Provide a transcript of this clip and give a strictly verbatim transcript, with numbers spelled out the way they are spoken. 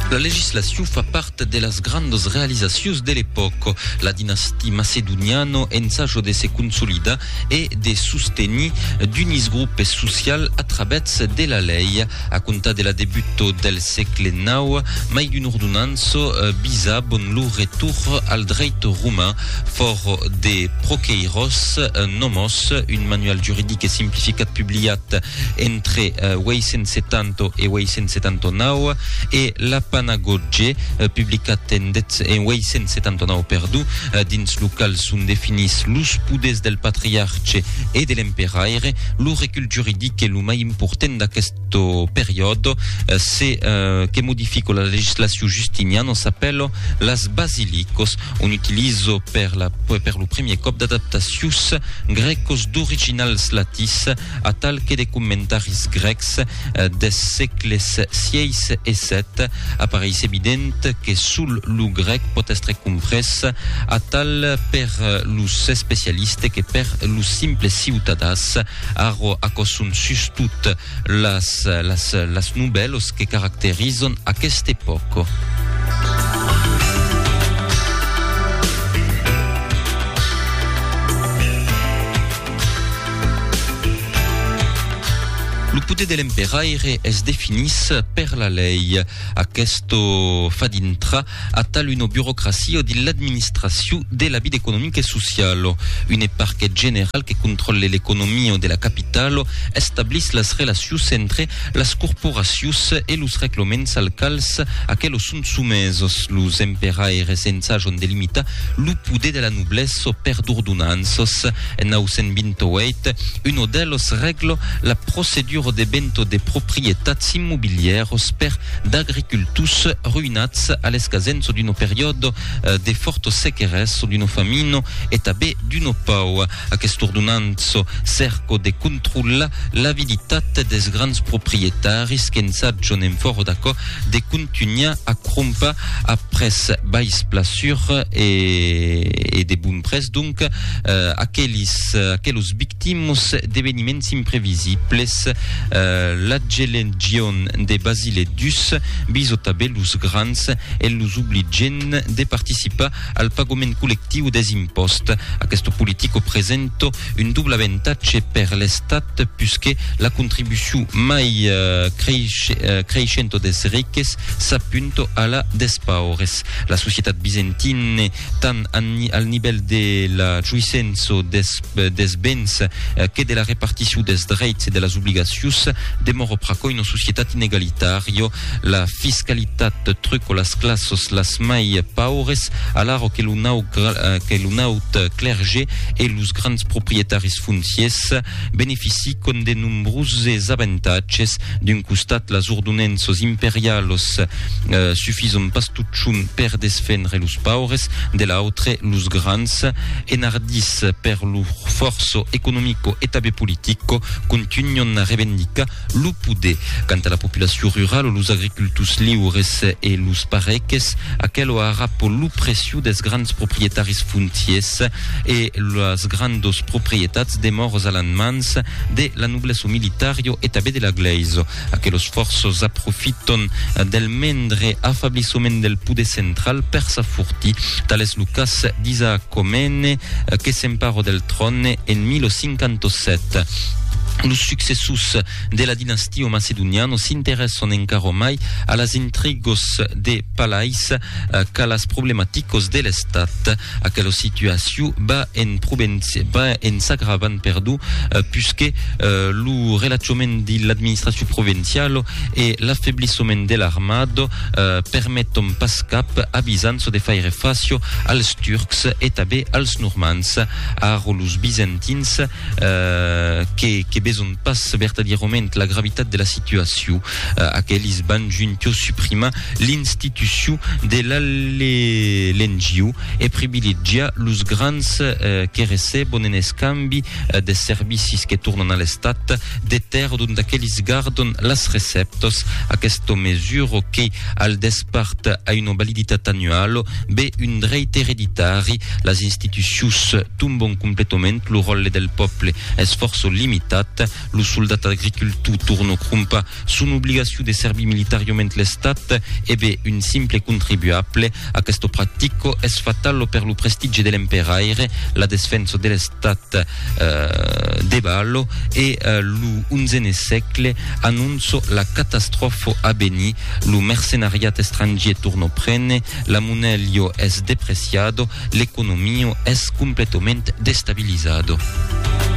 La legislazione fa parte delle grandi realizzazioni dell'epoca. La dinastia macedoniana ensaggio de se consolida e de sostegni d'un gruppo social attraverso della lei. A conta della debutto del secolo nove, mai d'une ordonnance bisa bon lo retour al diritto romain for de Procheiros nomos, un manual juridique simplificat publicat entre oitocentosettanta e oitocentosettantanove e la Panagoge, uh, publicat en, en oitocentosettantanove perdu, uh, dins local sunt definis los poders del patriarche e de l'emperaire. Lo recul juridique e lo mai important d'aquesto periodo uh, se uh, che modifico la legislazione justiniana s'appello las basilicos, un utilizzo per, la, per lo premier cop d'adaptazius grecos d'originals latis a tal que de commentaris grecs uh, des segles seis e set. Apareix evident que sul lo grec pot estre compres a tal per los especialistes que per los simples ciutadans, aro a cos sunt sustut las, las, las nouvelles que caracteritzen aquesta epoca. Lo poder de l'emperaire es definis per la lei. Questo fa dintra a tal una burocrazia di l'administrazione della vita economica e sociale. Un parquet general che controlla l'economia della capitale establis las relacions entre las corporacions e los reglaments al quals aquellos sunt sumesos. Los emperaires ensajon delimita lo poder de la noblesse per d'ordonnances. En nou cent vingt-vuit, uno d'ellos regla la procedura de vento de proprietats immobilières per d'agricultus ruinats a l'escasenzo d'un periodo uh, de forte sequeres d'un famino e també d'un pau. Aquest ordonnanzo cerco de controlar l'habilitat des grans proprietaris que ensajon en fort d'acò de continuar a crompa a pres baix plaçure e, e de bon pres, donc uh, aquells, aquellos victimus d'eveniments imprevisibles. Uh, la gelegion de Basile Dus biso també los grans e los obligen de participar al pagament col·lectiu des imposts. Aquest politico presenta un doble avantatge per l'estat puisque la contribució mai uh, creix, uh, creixent des riques s'apunta a la des paures. La societat bizantina, tant al nivell de la jouissença des, des béns uh, que de la repartició des drets e de les obligacions, demora praco una societat inegalitaria. La fiscalitat truco las classes las mai paures, alaro que l'unaut clerge e los grans proprietaris fonciers beneficien de nombroses avantatges. D'un costat, las ordonnances imperiales uh, suffisen pas tutxun per desfendre los paures, de l'autre, los grans enardis per lo forzo economico e també politico continuent a revendicar lo poder. Quant a la populació rural, los agricultors lliures e los pareques, aquello arapo lo precio des grans proprietaris fonciers e las grandes propietats de morts a l'anmans de la noblesse militario e també de la gleisa. Aquellos forços aprofiton del mendre affablissement del poder central per s'afurtir, tal és lo cas d'Isaac Comnene, que s'empara del tron en mil cinquanta-set. Los successos de la dinastia macedoniana s'interessen encara mai a las intrigos de palais uh, que las problemàticos de l'estat. Aquella situació va en, va en s'agravant perdu uh, puisque uh, lo relaxament de l'administració provincial e l'affeblissement de l'armada uh, permetten pas cap avisant de faire facio als turcs e també als normands. Ara los bizantins uh, que, que beson pas verdaderament la gravitat de la situació. Uh, aquells van juntos suprimar l'institució de la l'N G O e privilegiar los grans uh, que receben en escanvi uh, de servicis que tornen a l'estat de terra d'on aquells garden les receptes. Aquesta mesura que al despart a una validitat annual ve un dret hereditari. Les institucions tomben completament, el rol del poble és força limitat Stat, lo soldat agricultu turno crumpa sull'obbligazione di servire militariamente l'Estat e be un simple contribuable a questo pratico è fatallo per lo prestigio dell'imperaire, la difesa dell'Estat eh, de ballo e eh, l'unzene secolo annuncio la catastrofe a Beni, lo mercenariato straniero turno prene, la monelio è depreciato, l'economia è completamente destabilizzato.